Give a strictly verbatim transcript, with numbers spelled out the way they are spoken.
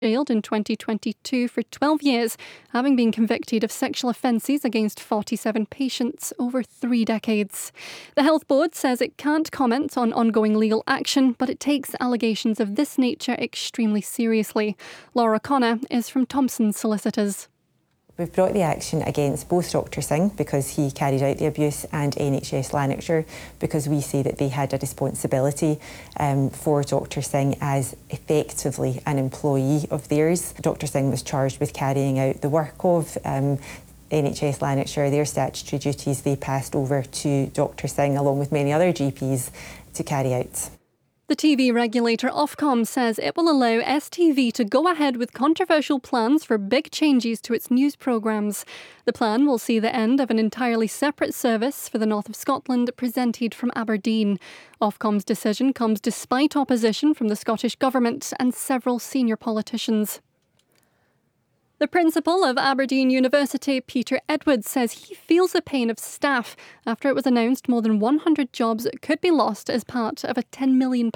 jailed in twenty twenty-two for twelve years, having been convicted of sexual offences against forty-seven patients over three decades. The Health Board says it can't comment on ongoing legal action, but it takes allegations of this nature extremely seriously. Laura Connor is from Thompson Solicitors. We've brought the action against both Doctor Singh because he carried out the abuse and N H S Lanarkshire because we say that they had a responsibility um, for Doctor Singh as effectively an employee of theirs. Doctor Singh was charged with carrying out the work of um, N H S Lanarkshire, their statutory duties they passed over to Doctor Singh along with many other G Ps to carry out. The T V regulator Ofcom says it will allow S T V to go ahead with controversial plans for big changes to its news programmes. The plan will see the end of an entirely separate service for the north of Scotland presented from Aberdeen. Ofcom's decision comes despite opposition from the Scottish Government and several senior politicians. The principal of Aberdeen University, Peter Edwards, says he feels the pain of staff after it was announced more than one hundred jobs could be lost as part of a ten million